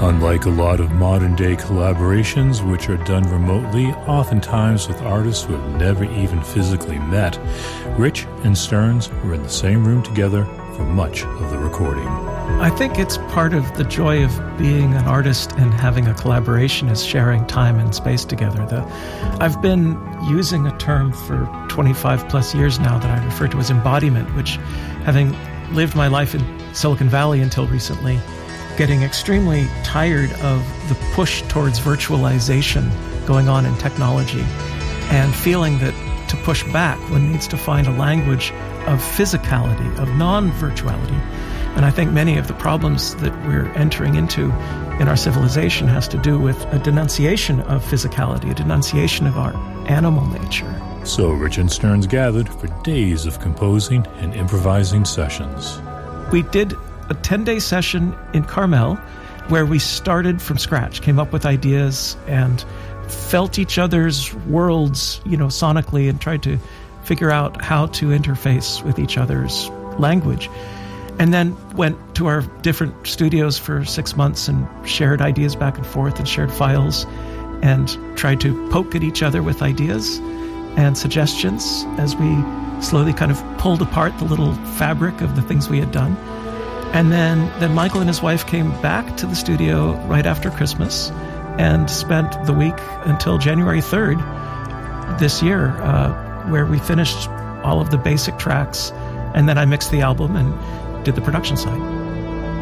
Unlike a lot of modern-day collaborations, which are done remotely, oftentimes with artists who have never even physically met, Rich and Stearns were in the same room together for much of the recording. I think it's part of the joy of being an artist and having a collaboration is sharing time and space together. I've been using a term for 25 plus years now that I refer to as embodiment, which, having lived my life in Silicon Valley until recently, getting extremely tired of the push towards virtualization going on in technology and feeling that to push back, one needs to find a language of physicality, of non-virtuality. And I think many of the problems that we're entering into in our civilization has to do with a denunciation of physicality, a denunciation of our animal nature. So Rich and Stearns gathered for days of composing and improvising sessions. We did a 10-day session in Carmel where we started from scratch, came up with ideas and felt each other's worlds, sonically, and tried to figure out how to interface with each other's language. And then went to our different studios for 6 months and shared ideas back and forth and shared files and tried to poke at each other with ideas and suggestions as we slowly kind of pulled apart the little fabric of the things we had done. And then Michael and his wife came back to the studio right after Christmas and spent the week until January 3rd this year, where we finished all of the basic tracks, and then I mixed the album and did the production side.